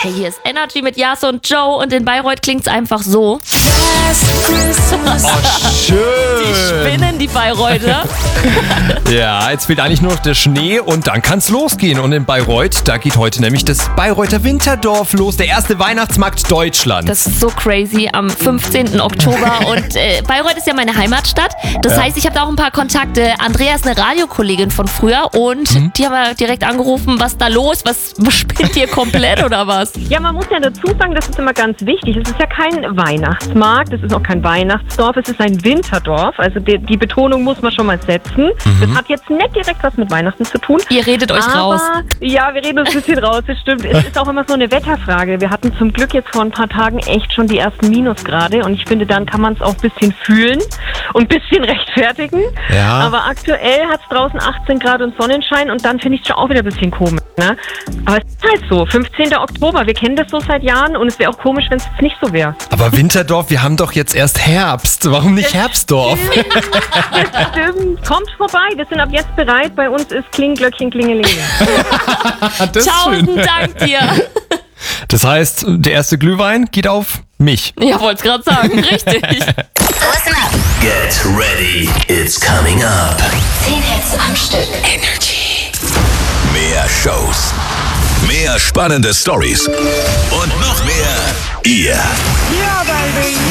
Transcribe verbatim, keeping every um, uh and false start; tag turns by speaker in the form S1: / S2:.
S1: Hey, hier ist Energy mit Yas und Joe und in Bayreuth klingt's einfach so.
S2: Oh, schön.
S1: Die spinnen, die Bayreuther.
S2: Ja, jetzt fehlt eigentlich nur noch der Schnee und dann kann's losgehen. Und in Bayreuth, da geht heute nämlich das Bayreuther Winterdorf los, der erste Weihnachtsmarkt Deutschlands.
S1: Das ist so crazy am fünfzehnten Oktober und äh, Bayreuth ist ja meine Heimatstadt. Das
S2: Ja.
S1: heißt, ich habe da auch ein paar Kontakte. Andrea ist eine Radiokollegin von früher und
S2: Mhm.
S1: die haben wir direkt angerufen, was da los? Was, was spinnt ihr komplett oder was?
S3: Ja, man muss ja dazu sagen, das ist immer ganz wichtig. Es ist ja kein Weihnachtsmarkt, es ist auch kein Weihnachtsdorf, es ist ein Winterdorf. Also die, die Betonung muss man schon mal setzen. Das hat jetzt nicht direkt was mit Weihnachten zu tun.
S1: Ihr redet euch
S3: aber,
S1: raus.
S3: Ja, wir reden uns ein bisschen raus, das stimmt. Es ist auch immer so eine Wetterfrage. Wir hatten zum Glück jetzt vor ein paar Tagen echt schon die ersten Minusgrade und ich finde, dann kann man es auch ein bisschen fühlen und ein bisschen rechtfertigen.
S2: Ja.
S3: Aber aktuell hat es draußen achtzehn Grad und Sonnenschein und dann finde ich es schon auch wieder ein bisschen komisch. Ne? Aber es ist halt so, fünfzehnten Oktober, wir kennen das so seit Jahren und es wäre auch komisch, wenn es jetzt nicht so wäre.
S2: Aber Winterdorf, wir haben doch jetzt erst Herbst. Warum nicht Herbstdorf?
S3: Das stimmt. Kommt vorbei, wir sind ab jetzt bereit. Bei uns ist Klingelglöckchen, Klingelingeling.
S2: Das ist
S1: Tausend
S2: schön.
S1: Dank dir.
S2: Das heißt, der erste Glühwein geht auf mich.
S1: Ja, wollte gerade sagen, richtig.
S4: Listen up.
S5: Get ready, it's coming up.
S4: zehn Hits am Stück.
S5: Mehr Shows, mehr spannende Stories und noch mehr ihr.
S3: Ja, Baby,